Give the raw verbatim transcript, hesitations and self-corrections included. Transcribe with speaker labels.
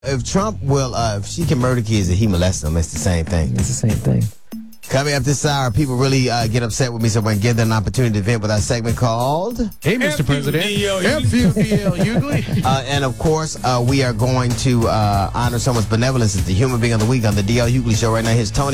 Speaker 1: If Trump will, uh, if she can murder kids and he molests them, it's the same thing.
Speaker 2: It's the same thing.
Speaker 1: Coming up this hour, people really uh, get upset with me, so we're going to give them an opportunity to vent with our segment called
Speaker 3: Hey, Mister President.
Speaker 4: F U D L Hughley.
Speaker 1: Uh, and of course, uh, we are going to uh, honor someone's benevolence as the Human Being of the Week on the D L Hughley Show right now. Here's Tony.